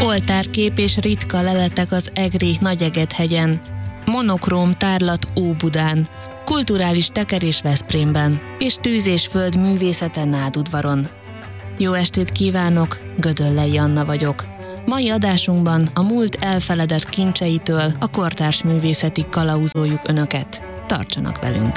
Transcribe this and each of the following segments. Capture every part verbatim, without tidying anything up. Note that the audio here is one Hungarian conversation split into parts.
Oltárkép és ritka leletek az egri Nagyegedhegyen, monokróm tárlat Óbudán, kulturális tekerés Veszprémben és tűz és föld művészete Nádudvaron. Jó estét kívánok, Gödöllei Anna vagyok. Mai adásunkban a múlt elfeledett kincseitől a kortárs művészetig kalauzoljuk Önöket. Tartsanak velünk!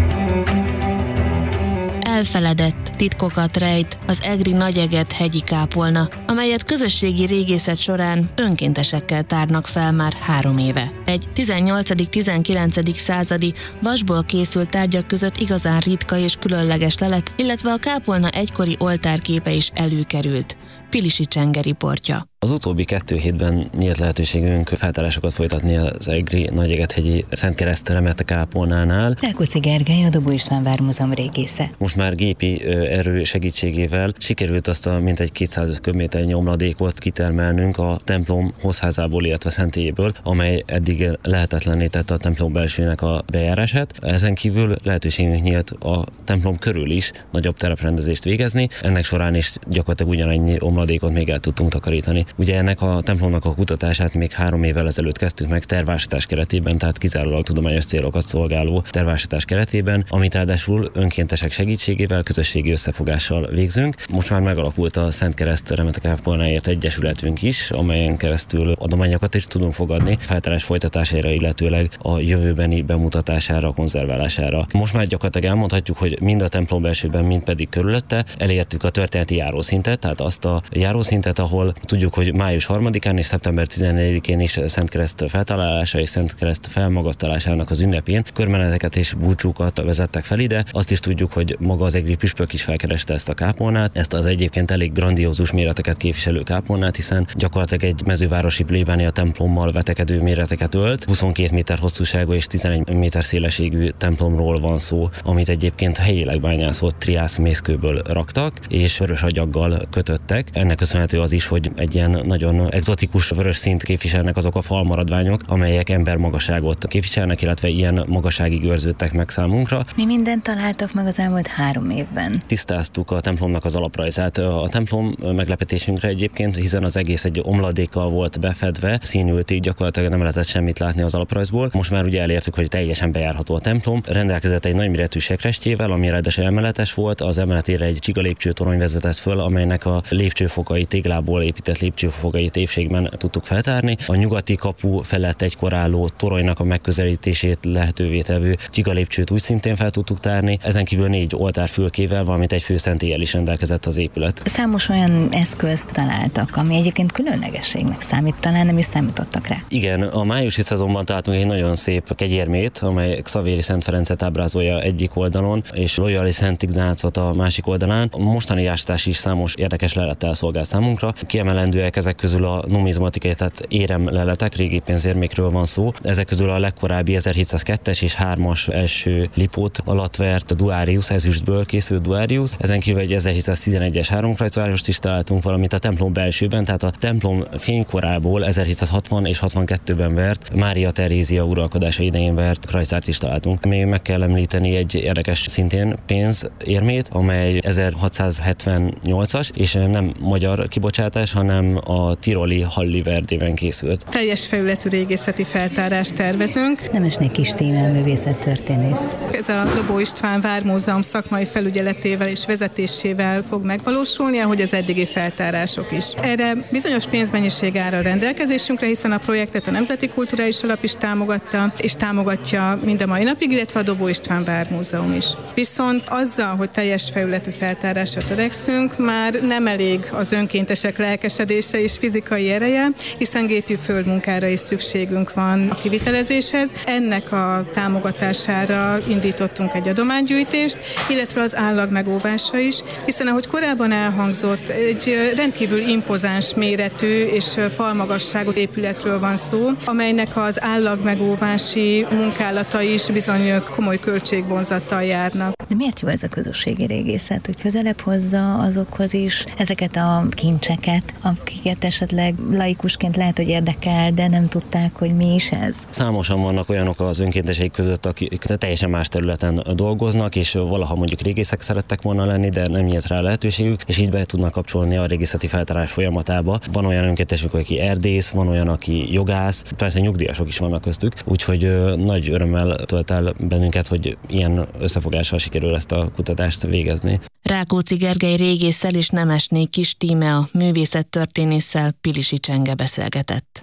Elfeledett titkokat rejt az egri Nagyegedhegyi kápolna, amelyet közösségi régészet során önkéntesekkel tárnak fel már három éve. Egy tizennyolcadik-tizenkilencedik századi vasból készült tárgyak között igazán ritka és különleges lelet, illetve a kápolna egykori oltárképe is előkerült. Pilisi Csenge riportja. Az utóbbi kettő hétben nyílt lehetőségünk feltárásokat folytatni az egri Nagyegedhegyi Szent Kereszt remete kápolnánál. Rákóczi Gergely, a Dobó István Vármúzeum régésze. Most már gépi erő segítségével sikerült azt a mintegy kétszáz köbméter nyomladékot kitermelnünk a templom hozházából, illetve szentélyéből, amely eddig lehetetlenné tette a templom belsőnek a bejárását. Ezen kívül lehetőségünk nyílt a templom körül is nagyobb tereprendezést végezni. Ennek során is gyakorlatilag ugyanannyi omladékot még el tudtunk takarítani. Ugye ennek a templomnak a kutatását még három évvel ezelőtt kezdtük meg tervásítás keretében, tehát kizárólag tudományos célokat szolgáló tervásítás keretében, amit ráadásul önkéntesek segítségével, közösségi összefogással végzünk. Most már megalakult a Szent Kereszt remete kápolnáért egyesületünk is, amelyen keresztül adományokat is tudunk fogadni feltárás folytatására, illetőleg a jövőbeni bemutatására, konzerválására. Most már gyakorlatilag elmondhatjuk, hogy mind a templom belsőben, mind pedig körülötte elértük a történeti járószintet, tehát azt a járószintet, ahol tudjuk, hogy május harmadikán és szeptember tizennegyedikén is Szent Kereszt feltalálása és Szent Kereszt felmagasztalásának az ünnepén körmeneteket és búcsúkat vezettek fel ide. Azt is tudjuk, hogy maga az egri püspök is felkereste ezt a kápolnát, ezt az egyébként elég grandiózus méreteket képviselő kápolnát, hiszen gyakorlatilag egy mezővárosi plébánia templommal vetekedő méreteket ölt. huszonkét méter hosszúságú és tizenegy méter szélességű templomról van szó, amit egyébként helyileg bányászott triász mészkőből raktak, és vörös agyaggal kötöttek. Ennek köszönhető az is, hogy egy ilyen nagyon egzotikus vörös színt képviselnek azok a falmaradványok, amelyek embermagasságot képviselnek, illetve ilyen magasságig őrződtek meg számunkra. Mi mindent találtak meg az elmúlt három évben? Tisztáztuk a templomnak az alaprajzát. A templom meglepetésünkre egyébként, hiszen az egész egy omladékkal volt befedve, színült, így gyakorlatilag nem lehetett semmit látni az alaprajzból. Most már ugye elértük, hogy teljesen bejárható a templom. Rendelkezett egy nagyméretű sekrestjével, ami ráadásul emeletes volt, az emeletére egy csiga lépcsőtorony vezetett föl, amelynek a lépcsőfokai téglából épített lépcsőfogait épségben tudtuk feltárni. A nyugati kapu felett egykor álló toronynak a megközelítését lehetővé tevő csiga lépcsőt úgy szintén fel tudtuk tárni. Ezen kívül négy oltárfülkével, valamint egy főszentéllyel is rendelkezett az épület. Számos olyan eszközt találtak, ami egyébként különlegességnek számít, talán nem is számítottak rá. Igen, a májusi szezonban találtunk egy nagyon szép kegyérmét, amely Xavéri Szent Ferencet ábrázolja egyik oldalon, és Loyali Szent Ignácot a másik oldalán. A mostani ásatás is számos érdekes lelettel szolgál számunkra. Kiemelendőek ezek közül a numizmatikai, tehát érem leletek, régi pénzérmékről van szó. Ezek közül a legkorábbi ezerhétszázkettes és hármas első lipót alatt vert Duarius, ezüstből készült Duarius. Ezen kívül egy ezerhétszáztizenegyes háromkrajcvárost is találtunk, valamint a templom belsőben, tehát a templom fénykorából ezerhétszázhatvan és hatvankettőben vert Mária Terézia uralkodása idején vert krajcárt is találtunk. Még meg kell említeni egy érdekes szintén pénzérmét, amely ezerhatszázhetvennyolcas, és nem magyar kibocsátás, hanem a tiroli Halliverdében készült. Teljes felületű régészeti feltárást tervezünk. Nemesné Kis Tímea művészettörténész. Ez a Dobó István Vármúzeum szakmai felügyeletével és vezetésével fog megvalósulni, ahogy az eddigi feltárások is. Erre bizonyos pénzmennyiség áll a rendelkezésünkre, hiszen a projektet a Nemzeti Kulturális Alap is támogatta, és támogatja mind a mai napig, illetve a Dobó István Vármúzeum is. Viszont azzal, hogy teljes felületű feltárásra törekszünk, már nem elég az önkéntesek lelkesedése és fizikai ereje, hiszen gépi földmunkára is szükségünk van a kivitelezéshez. Ennek a támogatására indítottunk egy adománygyűjtést, illetve az állag megóvása is, hiszen ahogy korábban elhangzott, egy rendkívül impozáns méretű és falmagasságú épületről van szó, amelynek az állag megóvási munkálata is bizony komoly költségvonzattal járnak. De miért jó ez a közösségi régészet, hogy közelebb hozza azokhoz is ezeket a kincseket, akiket esetleg laikusként lehet, hogy érdekel, de nem tudták, hogy mi is ez? Számosan vannak olyanok az önkénteseik között, akik teljesen más területen dolgoznak, és valaha mondjuk régészek szerettek volna lenni, de nem nyílt rá lehetőségük, és így be tudnak kapcsolni a régészeti feltárás folyamatába. Van olyan önkéntesük, aki erdész, van olyan, aki jogász, persze nyugdíjasok is vannak köztük, úgyhogy ö, nagy örömmel tölt el bennünket, hogy ilyen összefogással sikerül ezt a kutatást végezni. Rákóczi Gergely régésszel és Nemesné Kis Tíme a művészettörténésszel Pilisi Csenge beszélgetett.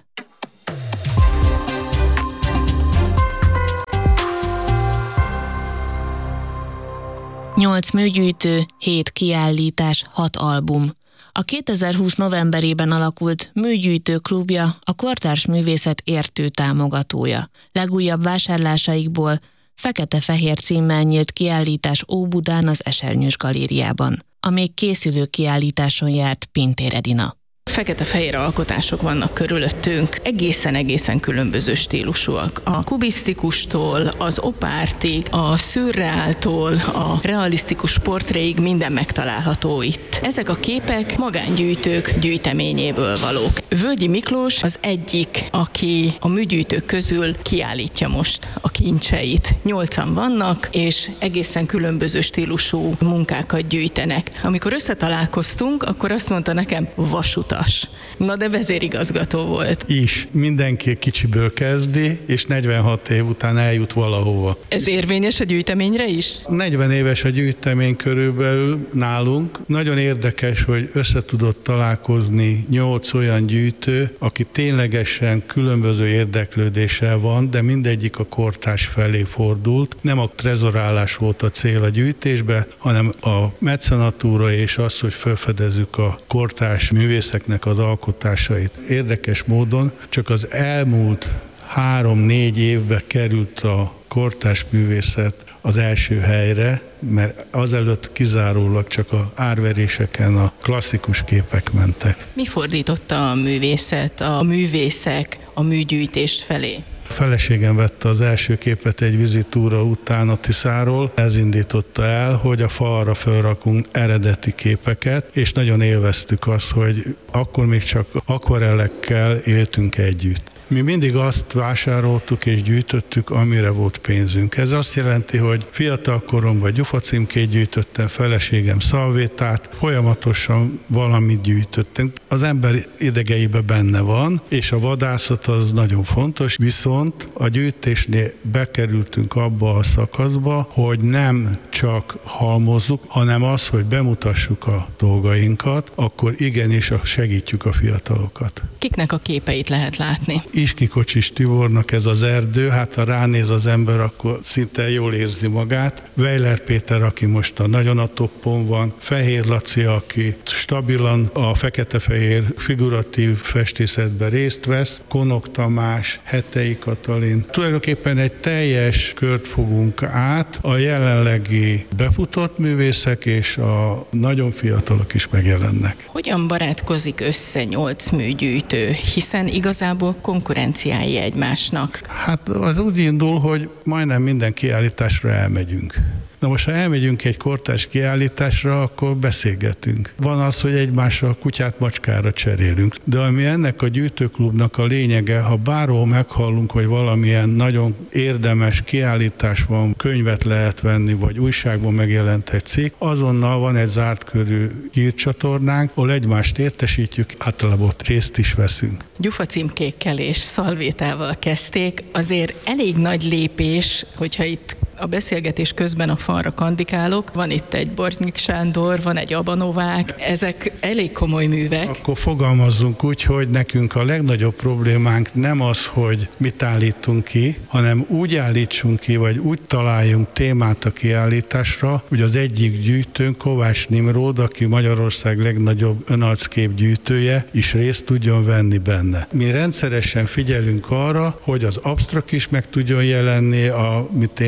Nyolc műgyűjtő, hét kiállítás, hat album. A kétezer-húsz novemberében alakult Műgyűjtő Klubja a kortárs művészet értő támogatója. Legújabb vásárlásaikból Fekete-fehér címmel nyílt kiállítás Óbudán az Esernyős galériában. A még készülő kiállításon járt Pintér Edina. Fekete-fehér alkotások vannak körülöttünk, egészen-egészen különböző stílusúak. A kubisztikustól, az opártig, a szürreáltól, a realisztikus portréig minden megtalálható itt. Ezek a képek magángyűjtők gyűjteményéből valók. Völgyi Miklós az egyik, aki a műgyűjtők közül kiállítja most a kincseit. Nyolcan vannak, és egészen különböző stílusú munkákat gyűjtenek. Amikor összetalálkoztunk, akkor azt mondta nekem, vasutas. Na de vezérigazgató volt. Is. Mindenki kicsiből kezdi, és negyvenhat év után eljut valahova. Ez érvényes a gyűjteményre is? negyven éves a gyűjtemény körülbelül nálunk. Nagyon érdekes, hogy összetudott találkozni nyolc olyan gyűjtő, aki ténylegesen különböző érdeklődéssel van, de mindegyik a kortárs felé fordult. Nem a trezorálás volt a cél a gyűjtésbe, hanem a mecenatúra és az, hogy felfedezzük a kortárs művészeknek az alkotásait. Érdekes módon csak az elmúlt három-négy évbe került a kortárs művészet az első helyre, mert azelőtt kizárólag csak az árveréseken a klasszikus képek mentek. Mi fordította a művészet, a művészek a műgyűjtést felé? A feleségem vette az első képet egy vizitúra után a Tiszáról. Ez indította el, hogy a falra felrakunk eredeti képeket, és nagyon élveztük azt, hogy akkor még csak akvarellekkel éltünk együtt. Mi mindig azt vásároltuk és gyűjtöttük, amire volt pénzünk. Ez azt jelenti, hogy fiatal koromban gyufacímkét gyűjtöttem, feleségem szalvétát, folyamatosan valamit gyűjtöttünk. Az ember idegeibe benne van, és a vadászat az nagyon fontos, viszont a gyűjtésnél bekerültünk abba a szakaszba, hogy nem csak halmozzuk, hanem az, hogy bemutassuk a dolgainkat, akkor igenis segítjük a fiatalokat. Kiknek a képeit lehet látni? Iskikocsis Tibornak ez az erdő, hát ha ránéz az ember, akkor szinte jól érzi magát. Weiler Péter, aki most a nagyon a toppon van, Fehér Laci, aki stabilan a fekete-fehér figuratív festészetben részt vesz, Konok Tamás, Hetei Katalin. Tulajdonképpen egy teljes kört fogunk át, a jelenlegi befutott művészek és a nagyon fiatalok is megjelennek. Hogyan barátkozik össze nyolc műgyűjtő, hiszen igazából konkurenciái egymásnak? Hát az úgy indul, hogy majdnem minden kiállításra elmegyünk. Na most, ha elmegyünk egy kortárs kiállításra, akkor beszélgetünk. Van az, hogy egymásra kutyát macskára cserélünk. De ami ennek a gyűjtőklubnak a lényege, ha bárhol meghallunk, hogy valamilyen nagyon érdemes kiállítás van, könyvet lehet venni, vagy újságban megjelent egy cikk, azonnal van egy zárt körű hírcsatornánk, ahol egymást értesítjük, általában ott részt is veszünk. Gyufacímkékkel és szalvétával kezdték, azért elég nagy lépés, hogyha itt a beszélgetés közben a falra kandikálok. Van itt egy Bortnyik Sándor, van egy Abanovák, ezek elég komoly művek. Akkor fogalmazzunk úgy, hogy nekünk a legnagyobb problémánk nem az, hogy mit állítunk ki, hanem úgy állítsunk ki, vagy úgy találjunk témát a kiállításra, hogy az egyik gyűjtőnk, Kovács Nimród, aki Magyarország legnagyobb önarckép gyűjtője, is részt tudjon venni benne. Mi rendszeresen figyelünk arra, hogy az absztrakt is meg tudjon jelenni a mi témánkban,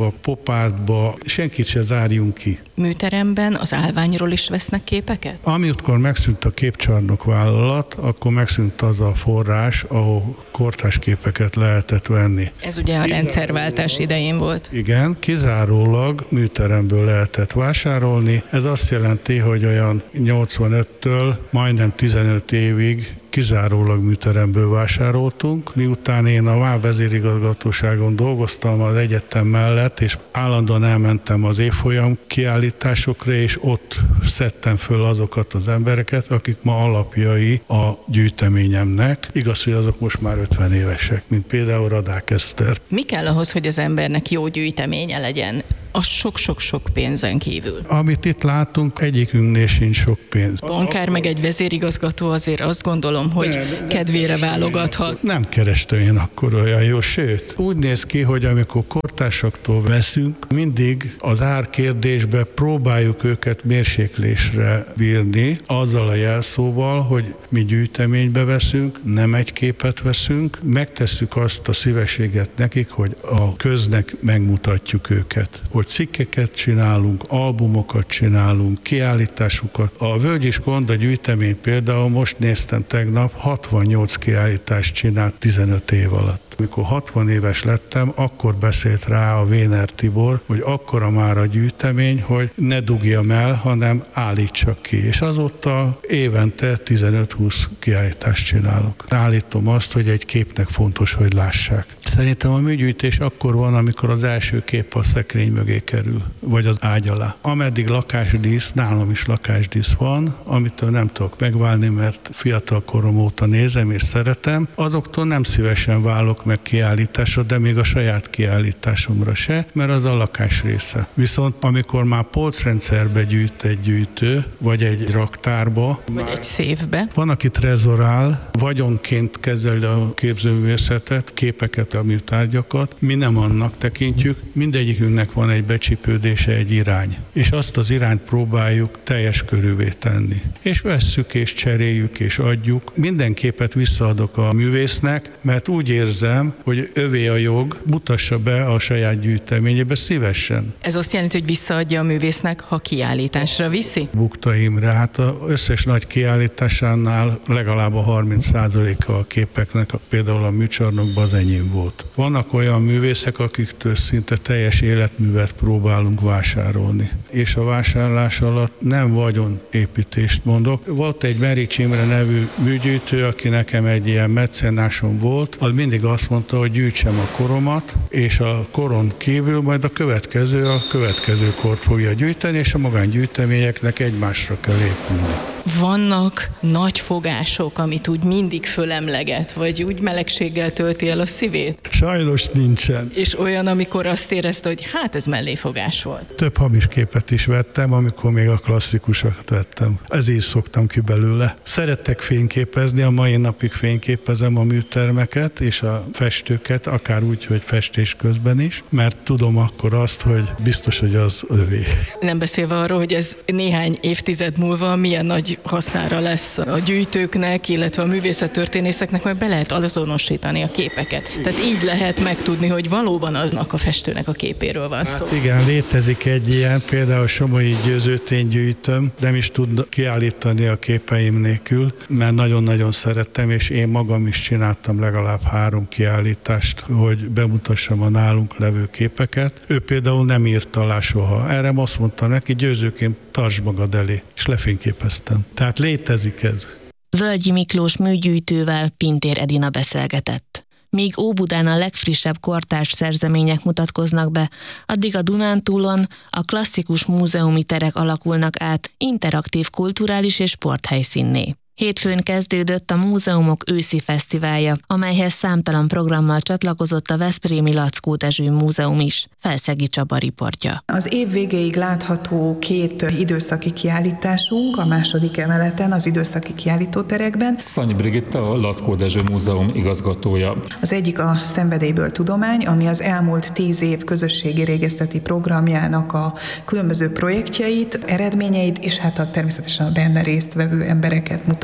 a popártba, senkit se zárjunk ki. Műteremben az állványról is vesznek képeket? Amikor megszűnt a képcsarnok vállalat, akkor megszűnt az a forrás, ahol kortárs képeket lehetett venni. Ez ugye a rendszerváltás idején volt. Igen, kizárólag műteremből lehetett vásárolni. Ez azt jelenti, hogy olyan nyolcvanöttől majdnem tizenöt évig kizárólag műteremből vásároltunk. Miután én a VÁV vezérigazgatóságon dolgoztam az egyetem mellett, és állandóan elmentem az évfolyam kiállításokra, és ott szedtem föl azokat az embereket, akik ma alapjai a gyűjteményemnek. Igaz, hogy azok most már ötven évesek, mint például Radák Eszter. Mi kell ahhoz, hogy az embernek jó gyűjteménye legyen? A sok-sok-sok pénzen kívül. Amit itt látunk, egyikünknél sincs sok pénz. Bankár meg egy vezérigazgató azért azt gondolom, hogy ne, kedvére válogathat. Nem kerestem én akkor olyan jó, sőt, úgy néz ki, hogy amikor kortársaktól veszünk, mindig az árkérdésbe próbáljuk őket mérséklésre bírni, azzal a jelszóval, hogy mi gyűjteménybe veszünk, nem egy képet veszünk, megtesszük azt a szívességet nekik, hogy a köznek megmutatjuk őket. Hogy cikkeket csinálunk, albumokat csinálunk, kiállításokat. A Völgy is Konda gyűjtemény például most néztem tegnap, hatvannyolc kiállítást csinált tizenöt év alatt. Amikor hatvan éves lettem, akkor beszélt rá a Véner Tibor, hogy akkora már a gyűjtemény, hogy ne dugjam el, hanem állítsak ki. És azóta évente tizenöt-húsz kiállítást csinálok. Állítom azt, hogy egy képnek fontos, hogy lássák. Szerintem a műgyűjtés akkor van, amikor az első kép a szekrény mögé kerül, vagy az ágy alá. Ameddig lakásdísz, nálam is lakásdísz van, amitől nem tudok megválni, mert fiatal korom óta nézem és szeretem, azoktól nem szívesen válok meg kiállításra, de még a saját kiállításomra se, mert az a lakás része. Viszont amikor már polcrendszerbe gyűjt egy gyűjtő, vagy egy raktárba, vagy egy széfbe. Van, aki trezorál, vagyonként kezeli a képzőművészetet, képeket, a műtárgyakat. Mi nem annak tekintjük, mindegyikünknek van egy becsípődése, egy irány. És azt az irányt próbáljuk teljes körűvé tenni. És vesszük, és cseréljük, és adjuk. Minden képet visszaadok a művésznek, mert úgy érzem, hogy övé a jog, mutassa be a saját gyűjteményébe szívesen. Ez azt jelenti, hogy visszaadja a művésznek, ha kiállításra viszi? Bukta Imre, hát az összes nagy kiállításánál legalább a harminc százaléka a képeknek, például a műcsarnokban az enyém volt. Vannak olyan művészek, akiktől szinte teljes életművet próbálunk vásárolni. És a vásárlás alatt nem vagyonépítést mondok. Volt egy Merics Imre nevű műgyűjtő, aki nekem egy ilyen mecenásom volt, az mindig azt mondta, hogy gyűjtsem a koromat, és a koron kívül majd a következő a következő kort fogja gyűjteni, és a magángyűjteményeknek egymásra kell épülni. Vannak nagy fogások, amit úgy mindig fölemleget, vagy úgy melegséggel tölti el a szívét? Sajnos nincsen. És olyan, amikor azt érezte, hogy hát ez melléfogás volt. Több hamis képet is vettem, amikor még a klasszikusokat vettem. Ezért szoktam ki belőle. Szerettek fényképezni, a mai napig fényképezem a műtermeket és a festőket, akár úgy, hogy festés közben is, mert tudom akkor azt, hogy biztos, hogy az övé. Nem beszélve arról, hogy ez néhány évtized múlva milyen nagy hasznára lesz a gyűjtőknek, illetve a művészettörténészeknek, mert be lehet azonosítani a képeket. Tehát így lehet megtudni, hogy valóban aznak a festőnek a képéről van szó. Hát igen, létezik egy ilyen, például Somogyi Győzőt én gyűjtöm, nem is tud kiállítani a képeim nélkül, mert nagyon-nagyon szerettem, és én magam is csináltam legalább három kiállítást, hogy bemutassam a nálunk levő képeket. Ő például nem írt alá soha. Erre azt mondta neki, Győzőként tartsd magad elé, és lefényképeztem. Tehát létezik ez. Völgyi Miklós műgyűjtővel Pintér Edina beszélgetett. Míg Óbudán a legfrissebb kortárs szerzemények mutatkoznak be, addig a Dunántúlon a klasszikus múzeumi terek alakulnak át interaktív kulturális és sporthelyszínné. Hétfőn kezdődött a Múzeumok őszi fesztiválja, amelyhez számtalan programmal csatlakozott a veszprémi Laczkó Dezső Múzeum is. Felszegi Csaba riportja. Az év végéig látható két időszaki kiállításunk a második emeleten, az időszaki kiállítóterekben. Szanyi Brigitta, a Laczkó Dezső Múzeum igazgatója. Az egyik a Szenvedélyből tudomány, ami az elmúlt tíz év közösségi régészeti programjának a különböző projektjeit, eredményeit, és hát a természetesen a benne résztvevő embereket mutatja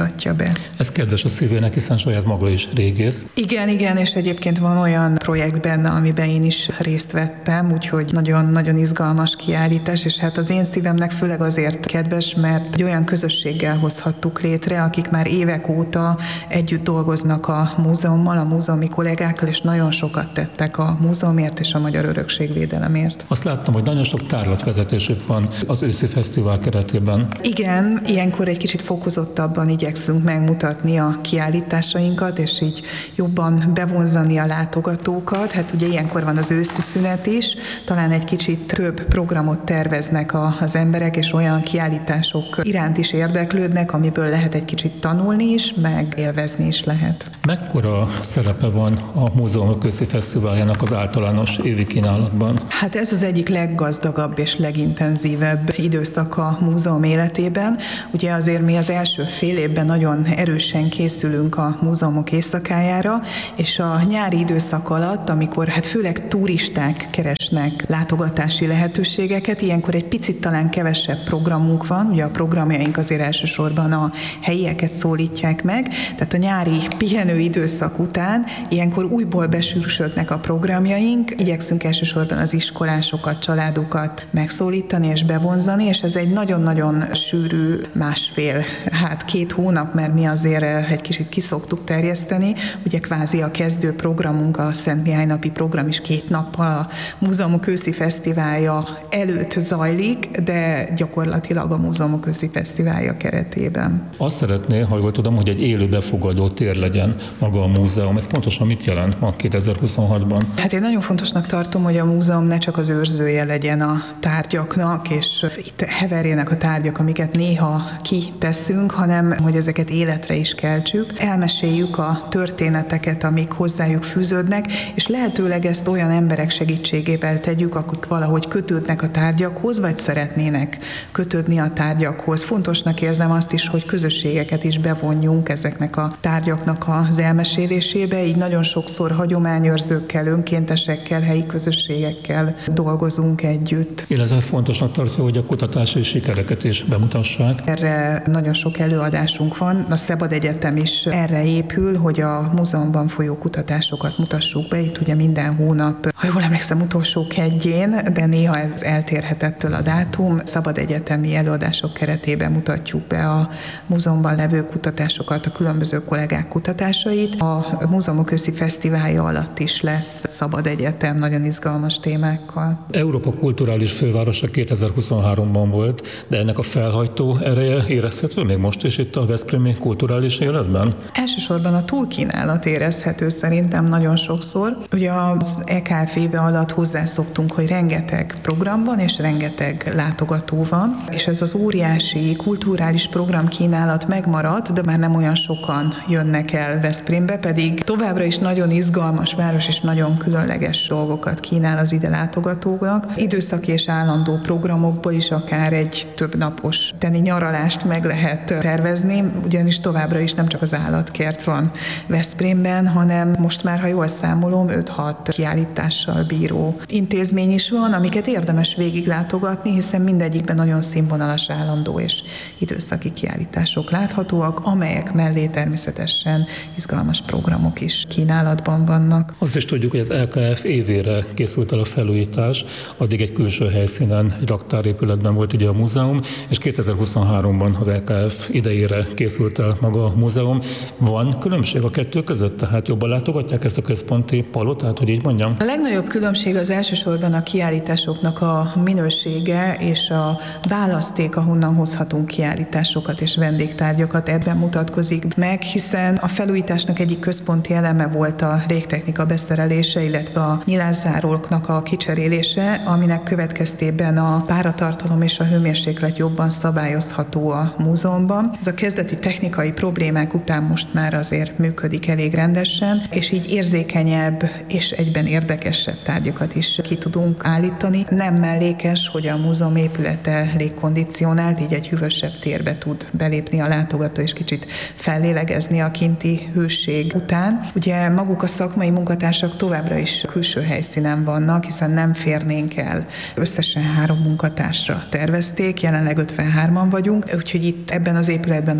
mutatja be. Ez kedves a szívének, hiszen saját maga is régész. Igen, igen, és egyébként van olyan projekt benne, amiben én is részt vettem, úgyhogy nagyon-nagyon izgalmas kiállítás, és hát az én szívemnek főleg azért kedves, mert egy olyan közösséggel hozhattuk létre, akik már évek óta együtt dolgoznak a múzeummal, a múzeumi kollégákkal, és nagyon sokat tettek a múzeumért és a magyar örökségvédelemért. Azt láttam, hogy nagyon sok tárlatvezetésük van az őszi fesztivál keretében. Igen, ilyenkor egy kicsit fokozottabban igyekszünk megmutatni a kiállításainkat, és így jobban bevonzani a látogatókat. Hát ugye ilyenkor van az őszi szünet is, talán egy kicsit több programot terveznek a, az emberek, és olyan kiállítások iránt is érdeklődnek, amiből lehet egy kicsit tanulni is, meg élvezni is lehet. Mekkora szerepe van a Múzeumok Őszi Fesztiváljának az általános évi kínálatban? Hát ez az egyik leggazdagabb és legintenzívebb időszak a múzeum életében. Ugye azért mi az első fél évben nagyon erősen készülünk a múzeumok éjszakájára, és a nyári időszak alatt, amikor hát főleg turisták keresnek látogatási lehetőségeket, ilyenkor egy picit talán kevesebb programunk van, ugye a programjaink azért elsősorban a helyieket szólítják meg, tehát a nyári pihenő időszak után ilyenkor újból besűrűsödnek a programjaink, igyekszünk elsősorban az iskolásokat, családokat megszólítani és bevonzani, és ez egy nagyon-nagyon sűrű másfél, hát két hónap, mert mi azért egy kicsit kiszoktuk terjeszteni, ugye kvázi a kezdő programunk, a Szent Mihály napi program is két nappal a Múzeumok Őszi Fesztiválja előtt zajlik, de gyakorlatilag a Múzeumok Őszi Fesztiválja keretében. Azt szeretné, ha jól tudom, hogy egy élő befogadó tér legyen maga a múzeum. Ez pontosan mit jelent ma kétezer-huszonhatban? Hát én nagyon fontosnak tartom, hogy a múzeum ne csak az őrzője legyen a tárgyaknak, és itt heverjenek a tárgyak, amiket néha kiteszünk, hanem hogy ezeket életre is keltsük. Elmeséljük a történeteket, amik hozzájuk fűződnek, és lehetőleg ezt olyan emberek segítségével tegyük, akik valahogy kötődnek a tárgyakhoz, vagy szeretnének kötődni a tárgyakhoz. Fontosnak érzem azt is, hogy közösségeket is bevonjunk ezeknek a tárgyaknak az elmesélésébe, így nagyon sokszor hagyományőrzőkkel, önkéntesekkel, helyi közösségekkel dolgozunk együtt. Illetve fontosnak tartja, hogy a kutatási sikereket is bemutassák. Erre nagyon sok előadásunk van. A Szabad Egyetem is erre épül, hogy a múzeumban folyó kutatásokat mutassuk be. Itt ugye minden hónap, ha jól emlékszem, utolsó kedjén, de néha ez eltérhet ettől a dátum. Szabad egyetemi előadások keretében mutatjuk be a múzeumban levő kutatásokat, a különböző kollégák kutatásait. A Múzeumok Őszi Fesztiválja alatt is lesz Szabad Egyetem nagyon izgalmas témákkal. Európa kulturális fővárosa kétezer-huszonháromban volt, de ennek a felhajtó ereje érezhető még most is itt a veszprémi kulturális életben? Elsősorban a túlkínálat érezhető szerintem nagyon sokszor. Ugye az é ká ef éve alatt hozzászoktunk, hogy rengeteg program van és rengeteg látogató van, és ez az óriási kulturális programkínálat megmarad, de már nem olyan sokan jönnek el Veszprémbe, pedig továbbra is nagyon izgalmas város és nagyon különleges dolgokat kínál az ide látogatóknak. Időszaki és állandó programokból is akár egy több napos teni nyaralást meg lehet tervezni, ugyanis továbbra is nem csak az állatkert van Veszprémben, hanem most már, ha jól számolom, öt-hat kiállítással bíró intézmény is van, amiket érdemes végiglátogatni, hiszen mindegyikben nagyon színvonalas állandó és időszaki kiállítások láthatóak, amelyek mellé természetesen izgalmas programok is kínálatban vannak. Azt is tudjuk, hogy az é ká ef évére készült el a felújítás, addig egy külső helyszínen, egy raktárépületben volt ugye a múzeum, és kétezer-huszonháromban az é ká ef idejére készült el maga a múzeum. Van különbség a kettő között? Tehát jobban látogatják ezt a központi palotát, hogy így mondjam? A legnagyobb különbség az elsősorban a kiállításoknak a minősége és a választék, ahonnan hozhatunk kiállításokat és vendégtárgyakat, ebben mutatkozik meg, hiszen a felújításnak egyik központi eleme volt a légtechnika beszerelése, illetve a nyilászáróknak a kicserélése, aminek következtében a páratartalom és a hőmérséklet jobban szabályozható a múzeumban. Ez a kezdeti technikai problémák után most már azért működik elég rendesen, és így érzékenyebb és egyben érdekesebb tárgyakat is ki tudunk állítani. Nem mellékes, hogy a múzeum épülete légkondicionált, így egy hűvösebb térbe tud belépni a látogató, és kicsit fellélegezni a kinti hőség után. Ugye maguk a szakmai munkatársak továbbra is külső helyszínen vannak, hiszen nem férnénk el. Összesen három munkatársra tervezték, jelenleg ötvenhárman vagyunk, úgyhogy itt ebben az épületben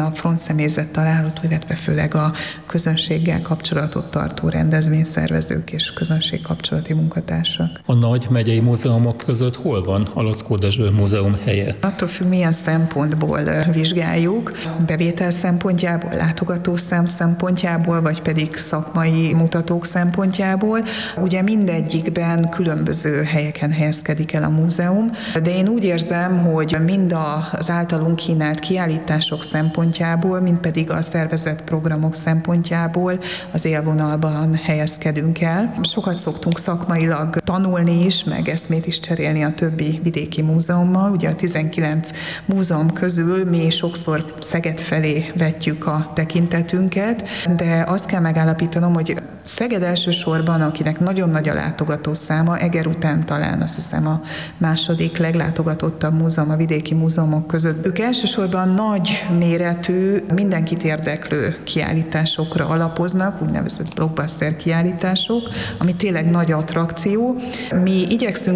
a frontszemélyzet található, illetve főleg a közönséggel kapcsolatot tartó rendezvényszervezők és közönségkapcsolati munkatársak. A nagy megyei múzeumok között hol van a Laczkó Dezső Múzeum helye? Attól függ, milyen szempontból vizsgáljuk, bevétel szempontjából, látogatószám szempontjából, vagy pedig szakmai mutatók szempontjából. Ugye mindegyikben különböző helyeken helyezkedik el a múzeum, de én úgy érzem, hogy mind az általunk kínált kiállítások szempontjából, mind pedig a szervezett programok szempontjából az élvonalban helyezkedünk el. Sokat szoktunk szakmailag tanulni is, meg eszmét is cserélni a többi vidéki múzeummal. Ugye a tizenkilenc múzeum közül mi sokszor Szeged felé vetjük a tekintetünket, de azt kell megállapítanom, hogy Szeged elsősorban, akinek nagyon nagy a látogató száma, Eger után talán azt hiszem a második leglátogatottabb múzeum a vidéki múzeumok között. Ők elsősorban nagy méretű, mindenkit érdeklő kiállításokra alapoznak, úgynevezett blockbuster kiállítások, ami tényleg nagy attrakció. Mi igyekszünk